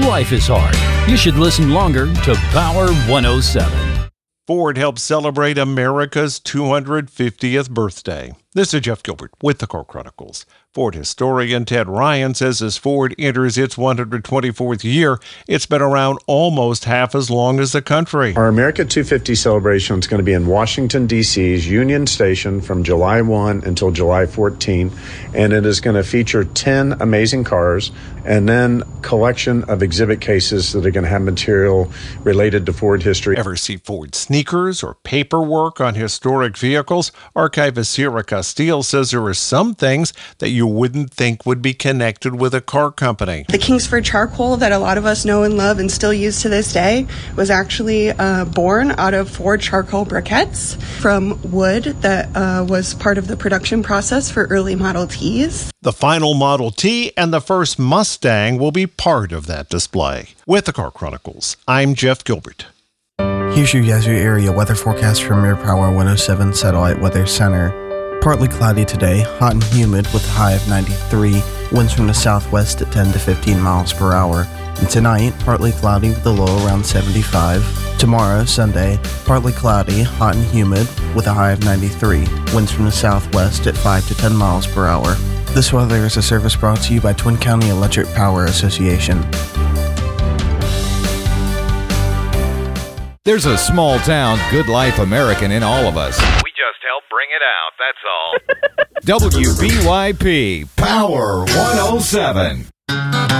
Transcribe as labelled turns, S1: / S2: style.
S1: Life is hard. You should listen longer to Power 107.
S2: Ford helps celebrate America's 250th birthday. This is Jeff Gilbert with the Car Chronicles. Ford historian Ted Ryan says as Ford enters its 124th year, it's been around almost half as long as the country.
S3: Our America 250 celebration is going to be in Washington, D.C.'s Union Station from July 1 until July 14, and it is going to feature 10 amazing cars and then collection of exhibit cases that are going to have material related to Ford history.
S2: Ever see Ford sneakers or paperwork on historic vehicles? Archivist Sierra Castile says there are some things that you wouldn't think would be connected with a car company.
S4: The Kingsford charcoal that a lot of us know and love and still use to this day was actually born out of Ford charcoal briquettes from wood that was part of the production process for early Model Ts.
S2: The final Model T and the first Mustang will be part of that display. With the Car Chronicles, I'm Jeff Gilbert.
S5: Here's your Yazoo area weather forecast from your Power 107 Satellite Weather Center. Partly cloudy today, hot and humid with a high of 93, winds from the southwest at 10 to 15 miles per hour. And tonight, partly cloudy with a low around 75. Tomorrow, Sunday, partly cloudy, hot and humid with a high of 93, winds from the southwest at 5 to 10 miles per hour. This weather is a service brought to you by Twin County Electric Power Association.
S6: There's a small town, good life American in all of us.
S7: We just help bring it out, that's all.
S6: WBYP Power 107.